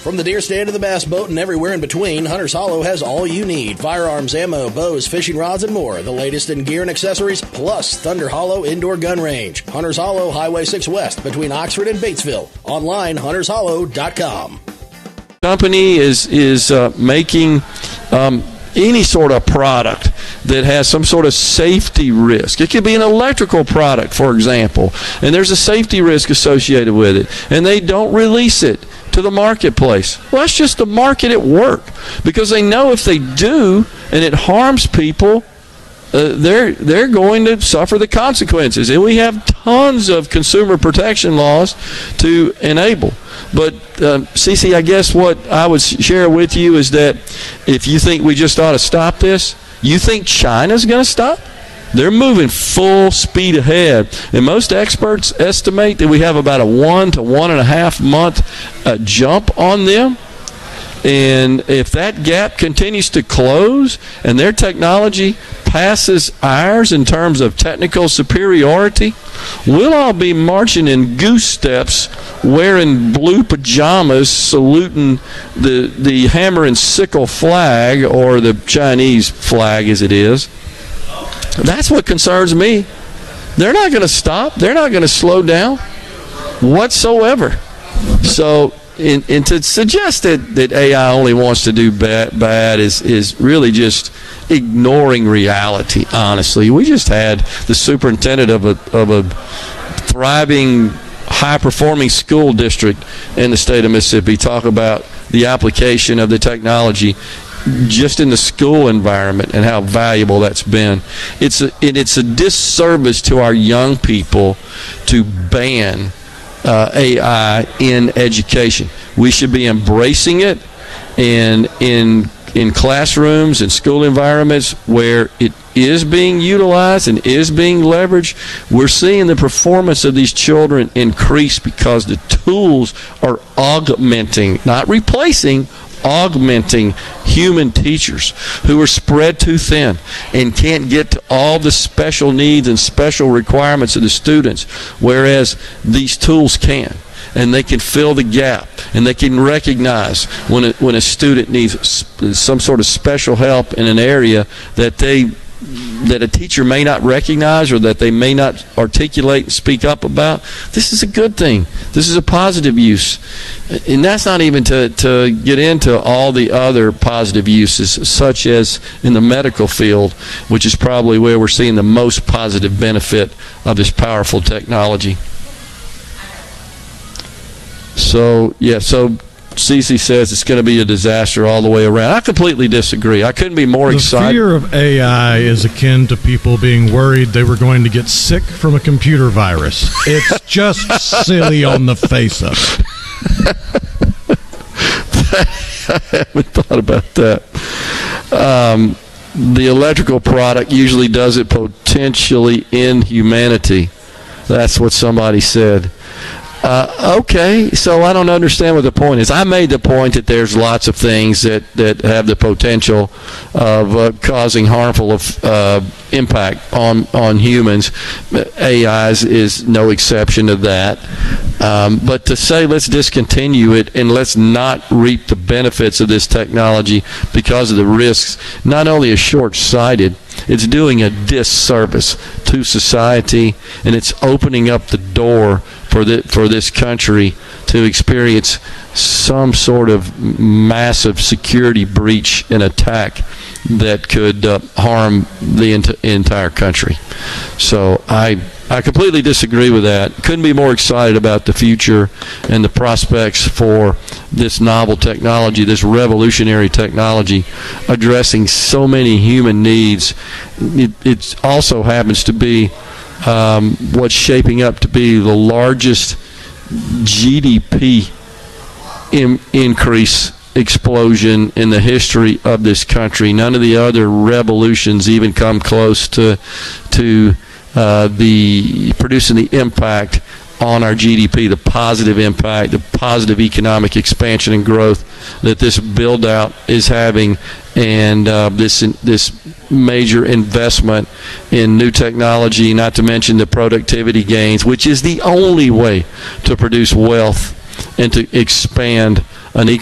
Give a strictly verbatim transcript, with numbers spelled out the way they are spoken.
From the deer stand to the bass boat and everywhere in between, Hunter's Hollow has all you need. Firearms, ammo, bows, fishing rods, and more. The latest in gear and accessories, plus Thunder Hollow Indoor Gun Range. Hunter's Hollow, Highway six West, between Oxford and Batesville. Online, hunters hollow dot com. Company is, is uh, making um, any sort of product that has some sort of safety risk. It could be an electrical product, for example, and there's a safety risk associated with it, and they don't release it to the marketplace. Well, that's just the market at work, because they know if they do and it harms people, uh, they're they're going to suffer the consequences. And we have tons of consumer protection laws to enable. But uh, Cece, I guess what I would share with you is that if you think we just ought to stop this, you think China's going to stop? They're moving full speed ahead, and most experts estimate that we have about a one to one and a half month uh, jump on them. And if that gap continues to close and their technology passes ours in terms of technical superiority, we'll all be marching in goose steps, wearing blue pajamas, saluting the the hammer and sickle flag, or the Chinese flag as it is. That's what concerns me. They're not going to stop. They're not going to slow down whatsoever. So, in, and to suggest that, that A I only wants to do bad, bad is, is really just ignoring reality, honestly. We just had the superintendent of a, of a thriving, high-performing school district in the state of Mississippi talk about the application of the technology just in the school environment and how valuable that's been. It's a, it, it's a disservice to our young people to ban uh, A I in education. We should be embracing it, and in in classrooms and school environments where it is being utilized and is being leveraged, we're seeing the performance of these children increase because the tools are augmenting, not replacing, augmenting human teachers who are spread too thin and can't get to all the special needs and special requirements of the students, whereas these tools can. And they can fill the gap, and they can recognize when a, when a student needs some sort of special help in an area that they that a teacher may not recognize or that they may not articulate and speak up about. This is a good thing. This is a positive use. And that's not even to, to get into all the other positive uses, such as in the medical field, which is probably where we're seeing the most positive benefit of this powerful technology. So, yeah, so Cece says it's going to be a disaster all the way around. I completely disagree. I couldn't be more the excited. The fear of A I is akin to people being worried they were going to get sick from a computer virus. It's just silly on the face of it. I haven't thought about that. Um, the electrical product usually does it potentially in humanity. That's what somebody said. Uh, okay, so I don't understand what the point is. I made the point that there's lots of things that, that have the potential of uh, causing harmful uh, impact on, on humans. A I is, is no exception to that. Um, but to say let's discontinue it and let's not reap the benefits of this technology because of the risks, not only is short-sighted, it's doing a disservice to society, and it's opening up the door for the, for this country to experience some sort of massive security breach and attack that could uh, harm the ent- entire country. So I I completely disagree with that. Couldn't be more excited about the future and the prospects for this novel technology, this revolutionary technology, addressing so many human needs. It, it also happens to be um, what's shaping up to be the largest G D P in, increase explosion in the history of this country. None of the other revolutions even come close to to uh, the producing the impact on our G D P, the positive impact, the positive economic expansion and growth that this build out is having, and uh, this this major investment in new technology, not to mention the productivity gains, which is the only way to produce wealth and to expand an